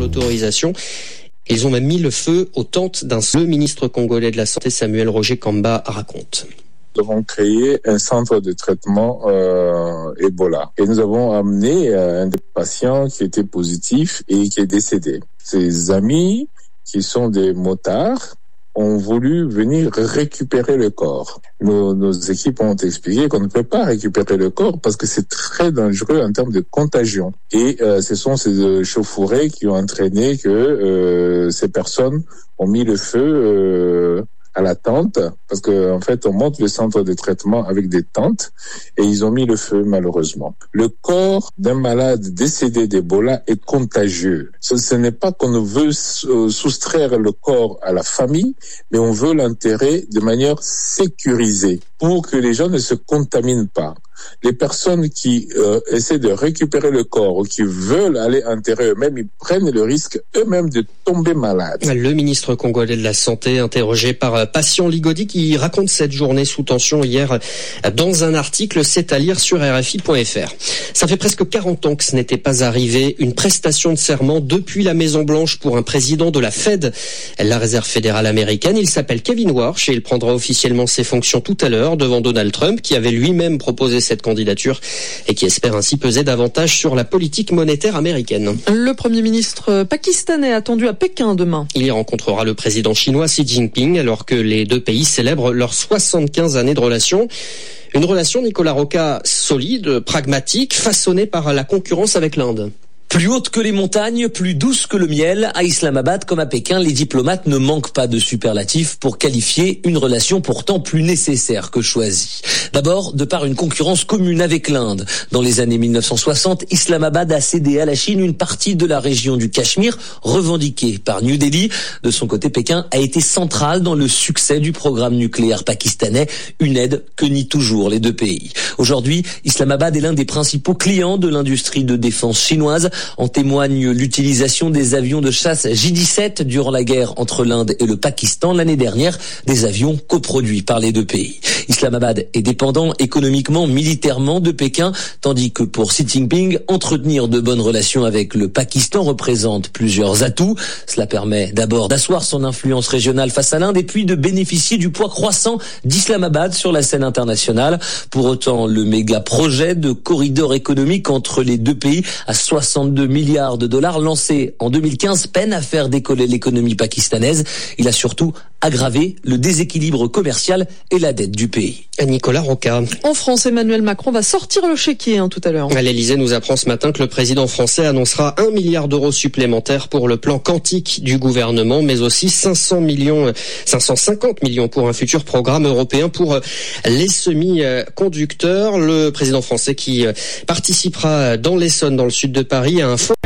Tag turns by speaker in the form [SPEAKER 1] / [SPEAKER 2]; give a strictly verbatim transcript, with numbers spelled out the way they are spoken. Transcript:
[SPEAKER 1] d'autorisation. Ils ont même mis le feu aux tentes d'un le ministre congolais de la Santé, Samuel Roger Kamba, raconte.
[SPEAKER 2] Nous avons créé un centre de traitement euh, Ebola et nous avons amené euh, un des patients qui était positif et qui est décédé. Ses amis, qui sont des motards, ont voulu venir récupérer le corps. Nos, nos équipes ont expliqué qu'on ne peut pas récupérer le corps parce que c'est très dangereux en termes de contagion. Et euh, ce sont ces euh, chauffourées qui ont entraîné que euh, ces personnes ont mis le feu euh, à la tente, parce que en fait on monte le centre de traitement avec des tentes et ils ont mis le feu malheureusement. Le corps d'un malade décédé d'Ebola est contagieux. Ce, ce n'est pas qu'on veut soustraire le corps à la famille, mais on veut l'enterrer de manière sécurisée pour que les gens ne se contaminent pas. Les personnes qui euh, essaient de récupérer le corps ou qui veulent aller enterrer eux-mêmes, ils prennent le risque eux-mêmes de tomber malades.
[SPEAKER 1] Le ministre congolais de la Santé, interrogé par Patient Ligodi, qui raconte cette journée sous tension hier dans un article, c'est à lire sur R F I point F R. Ça fait presque quarante ans que ce n'était pas arrivé, une prestation de serment depuis la Maison-Blanche pour un président de la Fed, la Réserve fédérale américaine. Il s'appelle Kevin Warsh et il prendra officiellement ses fonctions tout à l'heure devant Donald Trump, qui avait lui-même proposé cette candidature et qui espère ainsi peser davantage sur la politique monétaire américaine.
[SPEAKER 3] Le Premier ministre pakistanais attendu à Pékin demain.
[SPEAKER 1] Il y rencontrera le président chinois Xi Jinping alors que les deux pays célèbrent leurs soixante-quinze années de relations. Une relation, Nicolas Roca, solide, pragmatique, façonnée par la concurrence avec l'Inde.
[SPEAKER 4] Plus haute que les montagnes, plus douce que le miel, à Islamabad comme à Pékin, les diplomates ne manquent pas de superlatifs pour qualifier une relation pourtant plus nécessaire que choisie. D'abord, de par une concurrence commune avec l'Inde. Dans les années mille neuf cent soixante, Islamabad a cédé à la Chine une partie de la région du Cachemire, revendiquée par New Delhi. De son côté, Pékin a été central dans le succès du programme nucléaire pakistanais, une aide que nient toujours les deux pays. Aujourd'hui, Islamabad est l'un des principaux clients de l'industrie de défense chinoise. En témoigne l'utilisation des avions de chasse J dix-sept durant la guerre entre l'Inde et le Pakistan l'année dernière, des avions coproduits par les deux pays. Islamabad est dépendant économiquement, militairement de Pékin, tandis que pour Xi Jinping, entretenir de bonnes relations avec le Pakistan représente plusieurs atouts. Cela permet d'abord d'asseoir son influence régionale face à l'Inde et puis de bénéficier du poids croissant d'Islamabad sur la scène internationale. Pour autant, le méga projet de corridor économique entre les deux pays à soixante-deux milliards de dollars lancé en deux mille quinze peine à faire décoller l'économie pakistanaise. Il a surtout aggravé le déséquilibre commercial et la dette du pays.
[SPEAKER 1] Nicolas Roca.
[SPEAKER 3] En France, Emmanuel Macron va sortir le chéquier hein, tout à l'heure.
[SPEAKER 1] L'Élysée nous apprend ce matin que le président français annoncera un milliard d'euros supplémentaires pour le plan quantique du gouvernement, mais aussi cinq cents millions, cinq cent cinquante millions pour un futur programme européen pour les semi-conducteurs. Le président français qui participera dans l'Essonne, dans le sud de Paris, à un